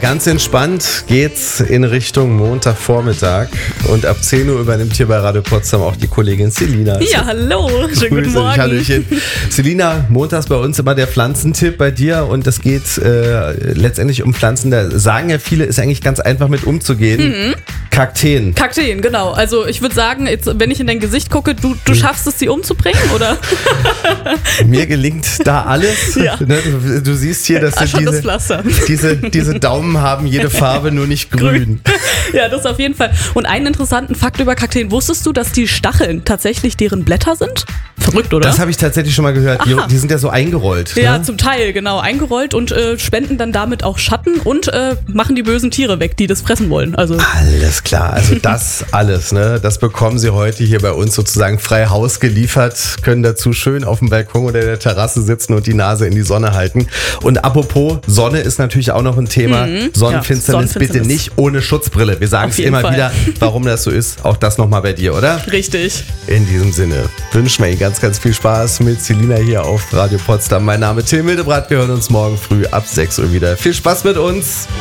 ganz entspannt geht's in Richtung Montagvormittag und ab 10 Uhr übernimmt hier bei Radio Potsdam auch die Kollegin Selina. Ja, hallo, schönen guten Morgen. Hallöchen. Selina, montags bei uns immer der Pflanzentipp bei dir und es geht letztendlich um Pflanzen. Da sagen ja viele, ist eigentlich ganz einfach mit umzugehen. Kakteen. Kakteen, genau. Also ich würde sagen, jetzt, wenn ich in dein Gesicht gucke, du schaffst es, sie umzubringen, oder? Mir gelingt da alles. Ja. Du siehst hier, dass diese Daumen haben jede Farbe, nur nicht grün. Ja, das auf jeden Fall. Und einen interessanten Fakt über Kakteen. Wusstest du, dass die Stacheln tatsächlich deren Blätter sind? Verrückt, oder? Das habe ich tatsächlich schon mal gehört. Die sind ja so eingerollt. Ja, ne? zum Teil, genau. Eingerollt und spenden dann damit auch Schatten und machen die bösen Tiere weg, die das fressen wollen. Also Alles klar, also das alles, ne? Das bekommen Sie heute hier bei uns sozusagen frei Haus geliefert, können dazu schön auf dem Balkon oder der Terrasse sitzen und die Nase in die Sonne halten. Und apropos, Sonne ist natürlich auch noch ein Thema. Sonnenfinsternis bitte nicht ohne Schutzbrille. Wir sagen es immer wieder, warum das so ist. Auch das nochmal bei dir, oder? richtig. In diesem Sinne wünschen wir Ihnen ganz, ganz viel Spaß mit Selina hier auf Radio Potsdam. Mein Name ist Till Mildebratt. Wir hören uns morgen früh ab 6 Uhr wieder. Viel Spaß mit uns.